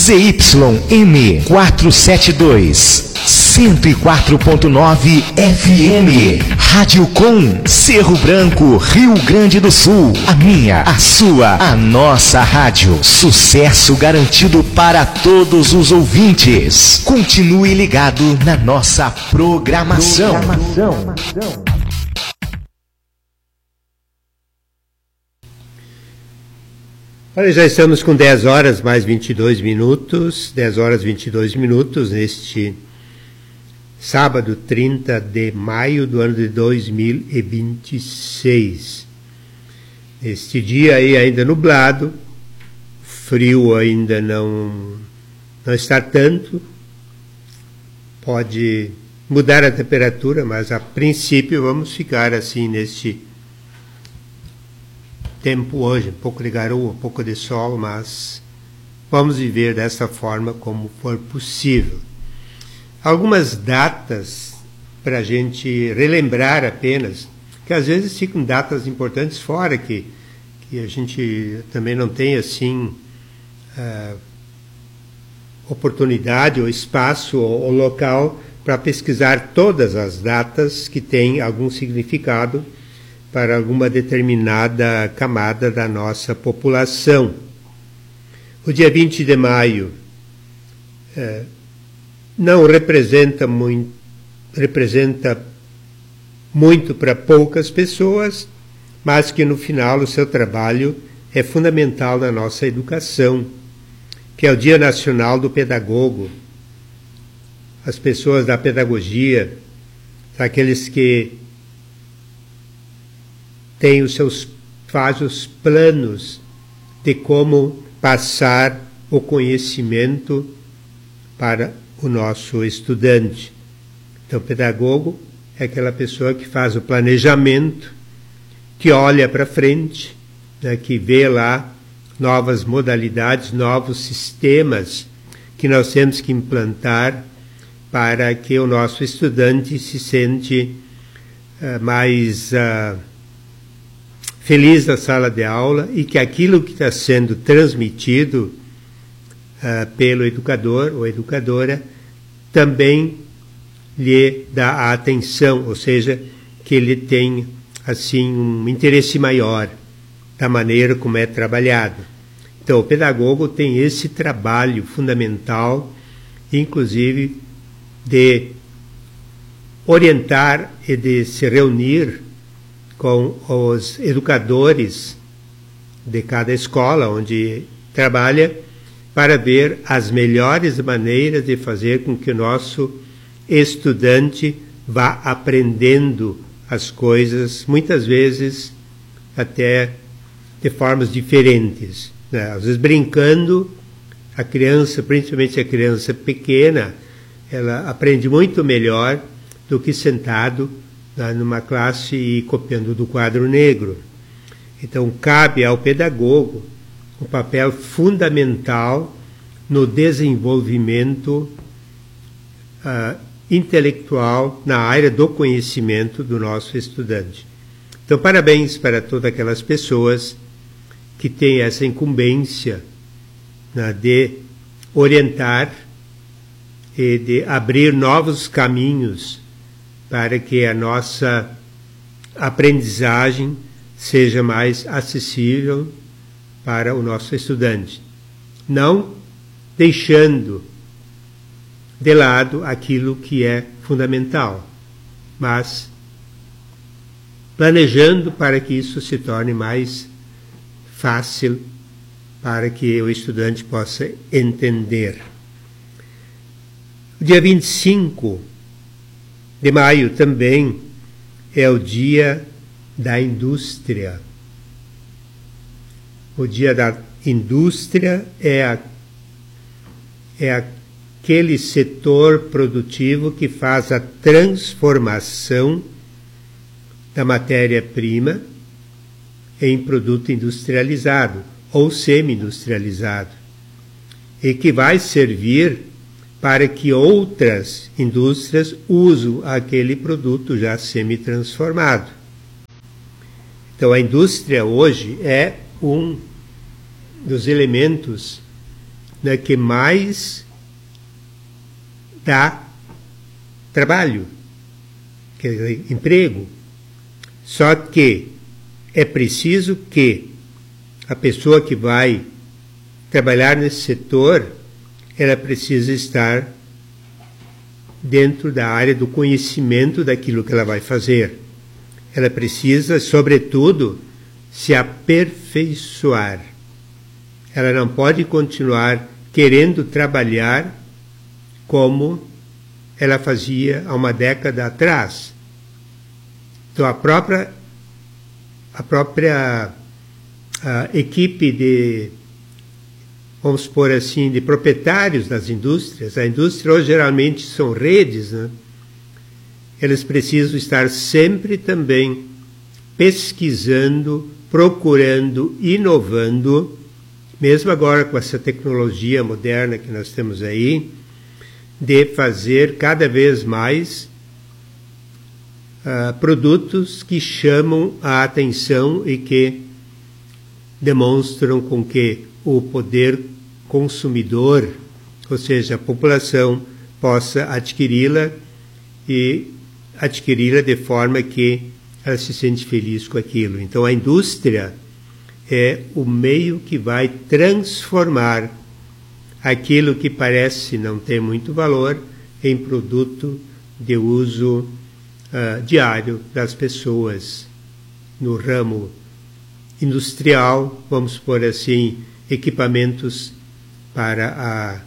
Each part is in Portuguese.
ZYM 472, 104.9 FM. Rádio Com, Cerro Branco, Rio Grande do Sul. A minha, a sua, a nossa rádio. Sucesso garantido para todos os ouvintes. Continue ligado na nossa programação. Olha, já estamos com 10 horas mais 22 minutos, 10 horas 22 minutos, neste sábado 30 de maio do ano de 2026. Este dia aí ainda nublado, frio ainda não está tanto, pode mudar a temperatura, mas a princípio vamos ficar assim neste tempo hoje, um pouco de garoa, um pouco de sol, mas vamos viver dessa forma como for possível. Algumas datas para a gente relembrar apenas, que às vezes ficam datas importantes fora, que a gente também não tem assim oportunidade ou espaço ou local para pesquisar todas as datas que têm algum significado para alguma determinada camada da nossa população. O dia 20 de maio não representa muito para poucas pessoas, mas que no final o seu trabalho é fundamental na nossa educação, que é o Dia Nacional do Pedagogo. As pessoas da pedagogia, aqueles que faz os planos de como passar o conhecimento para o nosso estudante. Então, pedagogo é aquela pessoa que faz o planejamento, que olha para frente, né, que vê lá novas modalidades, novos sistemas que nós temos que implantar para que o nosso estudante se sente mais feliz na sala de aula e que aquilo que está sendo transmitido pelo educador ou educadora também lhe dá a atenção, ou seja, que ele tem assim um interesse maior da maneira como é trabalhado. Então, o pedagogo tem esse trabalho fundamental, inclusive de orientar e de se reunir com os educadores de cada escola onde trabalha, para ver as melhores maneiras de fazer com que o nosso estudante vá aprendendo as coisas, muitas vezes até de formas diferentes, né? Às vezes brincando, a criança, principalmente a criança pequena, ela aprende muito melhor do que sentado numa classe e copiando do quadro negro. Então, cabe ao pedagogo um papel fundamental no desenvolvimento intelectual na área do conhecimento do nosso estudante. Então, parabéns para todas aquelas pessoas que têm essa incumbência, né, de orientar e de abrir novos caminhos para que a nossa aprendizagem seja mais acessível para o nosso estudante, não deixando de lado aquilo que é fundamental, mas planejando para que isso se torne mais fácil para que o estudante possa entender. O dia 25 de maio também é o dia da indústria. O dia da indústria é aquele setor produtivo que faz a transformação da matéria-prima em produto industrializado ou semi-industrializado e que vai servir para que outras indústrias usem aquele produto já semi-transformado. Então, a indústria hoje é um dos elementos na que mais dá trabalho, quer dizer, emprego. Só que é preciso que a pessoa que vai trabalhar nesse setor, ela precisa estar dentro da área do conhecimento daquilo que ela vai fazer. Ela precisa, sobretudo, se aperfeiçoar. Ela não pode continuar querendo trabalhar como ela fazia há uma década atrás. Então, a própria equipe de, vamos supor assim, de proprietários das indústrias, a indústria hoje geralmente são redes, né? Eles precisam estar sempre também pesquisando, procurando, inovando, mesmo agora com essa tecnologia moderna que nós temos aí, de fazer cada vez mais produtos que chamam a atenção e que demonstram com que o poder consumidor, ou seja, a população, possa adquiri-la e adquiri-la de forma que ela se sente feliz com aquilo. Então a indústria é o meio que vai transformar aquilo que parece não ter muito valor em produto de uso diário das pessoas. No ramo industrial, vamos pôr assim, equipamentos para a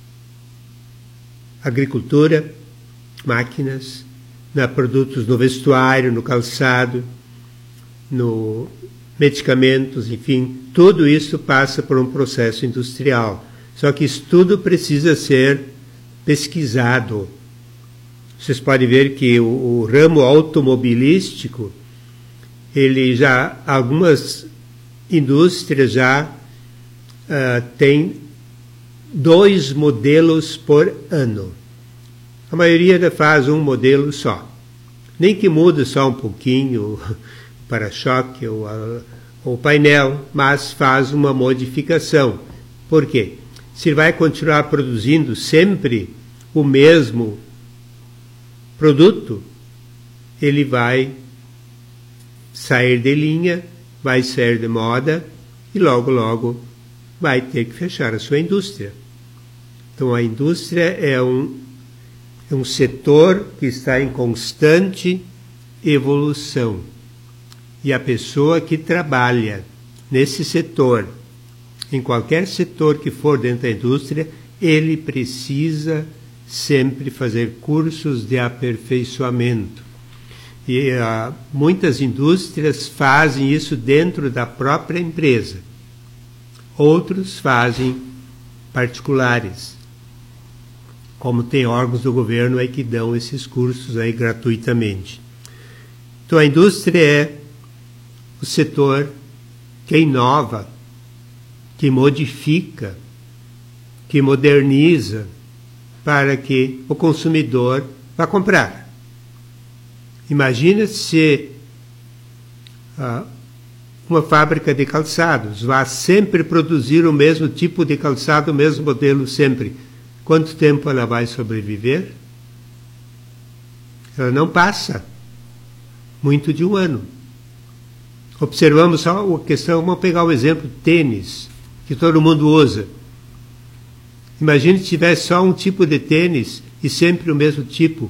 agricultura, máquinas, produtos no vestuário, no calçado, no medicamentos, enfim, tudo isso passa por um processo industrial. Só que isso tudo precisa ser pesquisado. Vocês podem ver que o ramo automobilístico, ele já, algumas indústrias já têm 2 modelos por ano. A maioria ainda faz um modelo só. Nem que mude só um pouquinho o para-choque ou o painel, mas faz uma modificação. Por quê? Se vai continuar produzindo sempre o mesmo produto, ele vai sair de linha, vai sair de moda e logo, logo vai ter que fechar a sua indústria. Então a indústria é um setor que está em constante evolução. E a pessoa que trabalha nesse setor, em qualquer setor que for dentro da indústria, ele precisa sempre fazer cursos de aperfeiçoamento. E muitas indústrias fazem isso dentro da própria empresa. Outros fazem particulares. Como tem órgãos do governo aí que dão esses cursos aí gratuitamente. Então a indústria é o setor que inova, que modifica, que moderniza para que o consumidor vá comprar. Imagina se uma fábrica de calçados vai sempre produzir o mesmo tipo de calçado, o mesmo modelo sempre. Quanto tempo ela vai sobreviver? Ela não passa muito de um ano. Observamos só a questão, vamos pegar o exemplo tênis, que todo mundo usa. Imagine se tivesse só um tipo de tênis e sempre o mesmo tipo.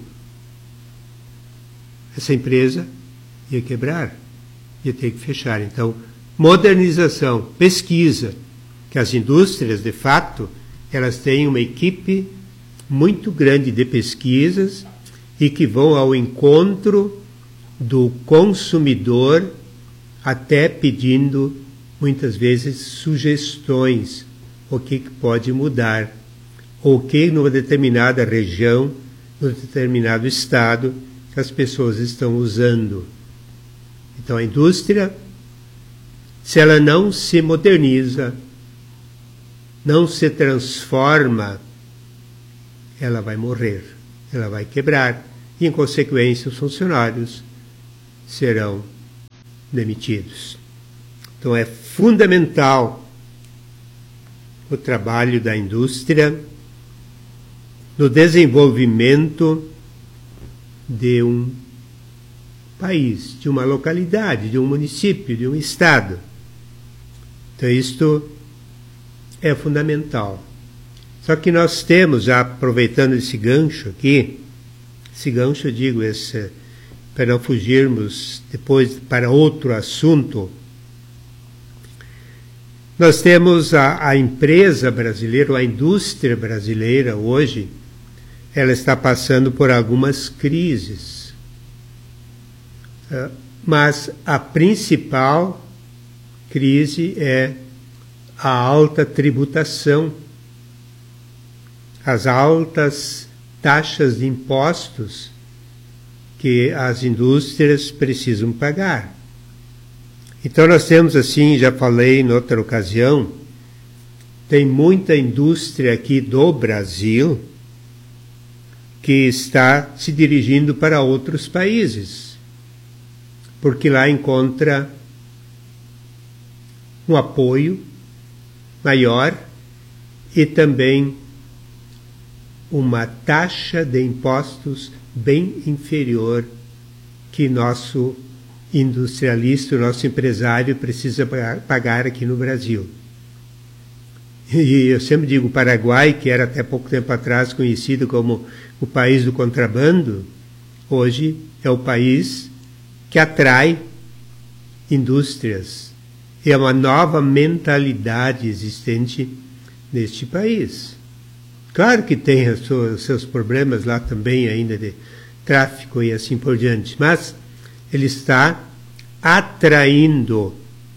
Essa empresa ia quebrar, ia ter que fechar. Então, modernização, pesquisa, que as indústrias, de fato, elas têm uma equipe muito grande de pesquisas e que vão ao encontro do consumidor, até pedindo, muitas vezes, sugestões, o que pode mudar, ou que numa determinada região, num determinado estado, as pessoas estão usando. Então a indústria, se ela não se moderniza, não se transforma, ela vai morrer, ela vai quebrar, e em consequência os funcionários serão demitidos. Então é fundamental o trabalho da indústria no desenvolvimento de um país, de uma localidade, de um município, de um estado. Então, isto é fundamental. Só que nós temos, já aproveitando esse gancho aqui, esse gancho, eu digo, para não fugirmos depois para outro assunto, nós temos a empresa brasileira, a indústria brasileira hoje, ela está passando por algumas crises. Mas a principal crise é a alta tributação, as altas taxas de impostos que as indústrias precisam pagar. Então nós temos, assim, já falei em outra ocasião, tem muita indústria aqui do Brasil que está se dirigindo para outros países, porque lá encontra um apoio maior e também uma taxa de impostos bem inferior que nosso industrialista, o nosso empresário precisa pagar aqui no Brasil. E eu sempre digo, o Paraguai, que era até pouco tempo atrás conhecido como o país do contrabando, hoje é o país que atrai indústrias. É uma nova mentalidade existente neste país. Claro que tem os seus problemas lá também ainda de tráfico e assim por diante, mas ele está atraindo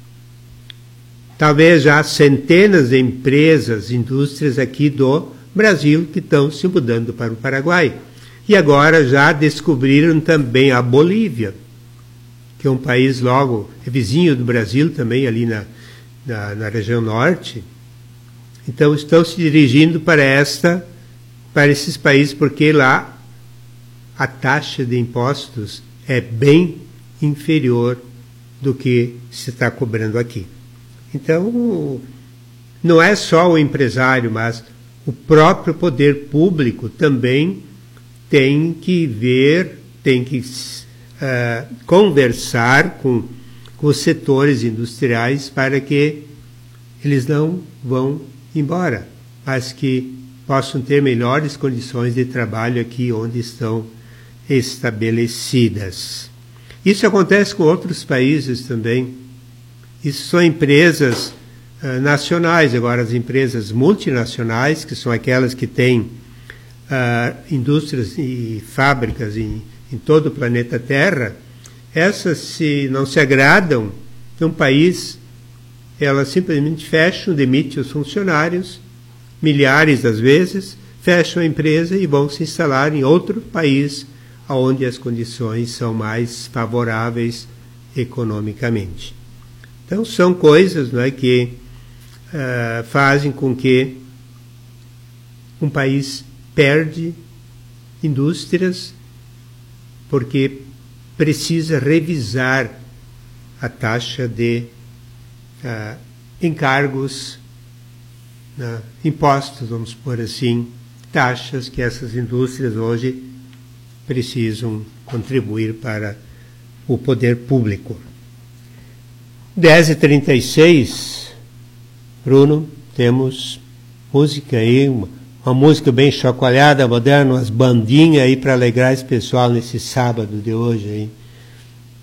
talvez já centenas de empresas, indústrias aqui do Brasil que estão se mudando para o Paraguai. E agora já descobriram também a Bolívia, que é um país logo, é vizinho do Brasil também, ali na região norte. Então estão se dirigindo para esses países, porque lá a taxa de impostos é bem inferior do que se está cobrando aqui. Então, não é só o empresário, mas o próprio poder público também tem que ver, tem que conversar com os setores industriais para que eles não vão embora, mas que possam ter melhores condições de trabalho aqui onde estão estabelecidas. Isso acontece com outros países também. Isso são empresas nacionais. Agora, as empresas multinacionais, que são aquelas que têm indústrias e fábricas em todo o planeta Terra, essas, se não se agradam de um país, elas simplesmente fecham, demitem os funcionários, milhares das vezes, fecham a empresa e vão se instalar em outro país onde as condições são mais favoráveis economicamente. Então, são coisas, não é, que fazem com que um país perde indústrias porque precisa revisar a taxa de encargos, impostos, vamos pôr assim, taxas que essas indústrias hoje precisam contribuir para o poder público. 10h36, Bruno, temos música aí, uma música bem chacoalhada, moderna, umas bandinhas aí para alegrar esse pessoal nesse sábado de hoje aí.